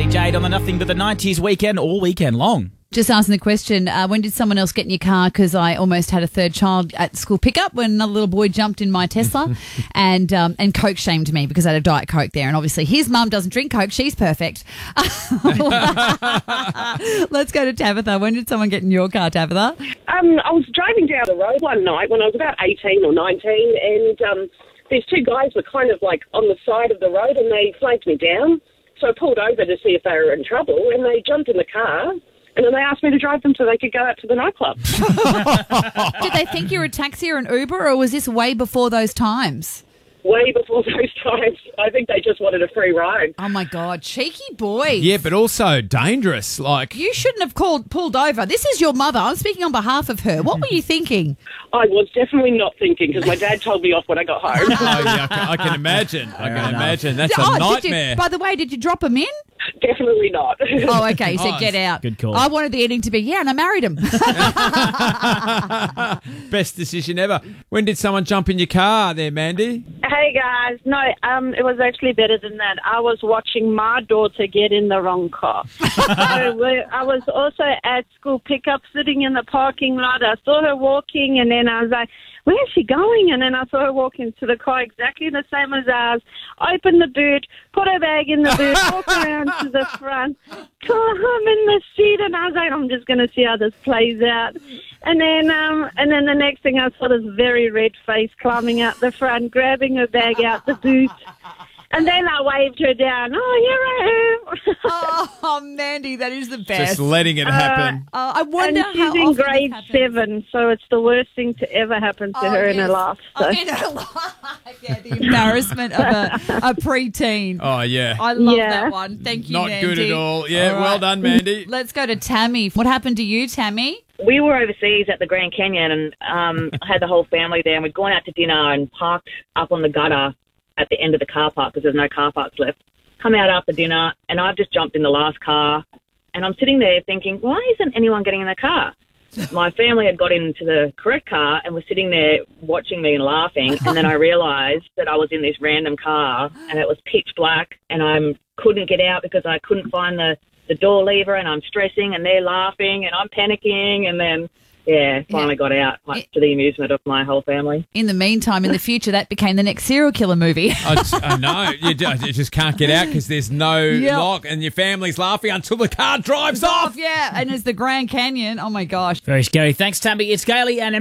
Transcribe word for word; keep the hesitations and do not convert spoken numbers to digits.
Jade on the Nothing But the nineties weekend, all weekend long. Just asking the question, uh, when did someone else get in your car? Because I almost had a third child at school pickup when another little boy jumped in my Tesla and um, and Coke shamed me because I had a Diet Coke there. And obviously his mum doesn't drink Coke. She's perfect. Let's go to Tabitha. When did someone get in your car, Tabitha? Um, I was driving down the road one night when I was about eighteen or nineteen, and um, these two guys were kind of like on the side of the road, and they flagged me down. So I pulled over to see if they were in trouble, and they jumped in the car. And then they asked me to drive them so they could go out to the nightclub. Did they think you were a taxi or an Uber, or was this way before those times? Way before those times. I think they just wanted a free ride. Oh, my God. Cheeky boys. Yeah, but also dangerous. Like, you shouldn't have called pulled over. This is your mother. I'm speaking on behalf of her. What were you thinking? I was definitely not thinking because my dad told me off when I got home. oh, yeah, I, can, I can imagine. I can enough. imagine. That's a oh, nightmare. Did you, by the way, did you drop him in? Definitely not. Oh, okay. So Oh, get out. good call. I wanted the ending to be, yeah, and I married him. Best decision ever. When did someone jump in your car there, Mandy? Hey guys, no, um, it was actually better than that. I was watching my daughter get in the wrong car. so we, I was also at school pickup, sitting in the parking lot. I saw her walking, and then I was like, "Where is she going?" And then I saw her walk into the car exactly the same as ours. Open the boot, put her bag in the boot, walk around to the front, climb in the seat, and I was like, "I'm just going to see how this plays out." And then, um, and then the next thing I saw this very red face climbing out the front, grabbing her bag out the boot. And then I waved her down. Oh, here I am. Oh, Mandy, that is the best. Just letting it happen. Uh, I wonder and she's how in often grade this happens. seven, so it's the worst thing to ever happen to Oh, her in her yes. life. So. Oh, in her life. Yeah, the embarrassment of a, a preteen. Oh, yeah. I love Yeah. that one. Thank you, Not Mandy. good at all. Yeah, All well right. done, Mandy. Let's go to Tammy. What happened to you, Tammy? We were overseas at the Grand Canyon, and um, I had the whole family there, and we'd gone out to dinner and parked up on the gutter at the end of the car park because there's no car parks left. Come out after dinner, and I've just jumped in the last car, and I'm sitting there thinking, why isn't anyone getting in the car? My family had got into the correct car and was sitting there watching me and laughing, and then I realised that I was in this random car, and it was pitch black, and I couldn't get out because I couldn't find the, the door lever, and I'm stressing, and they're laughing, and I'm panicking, and then... Yeah, finally got out, much to the amusement of my whole family. In the meantime, in the future, that became the next serial killer movie. I, just, I know. You, ju- you just can't get out because there's no Yep. lock, and your family's laughing until the car drives off. Yeah, and it's the Grand Canyon. Oh, my gosh. Very scary. Thanks, Tammy. It's Gailey and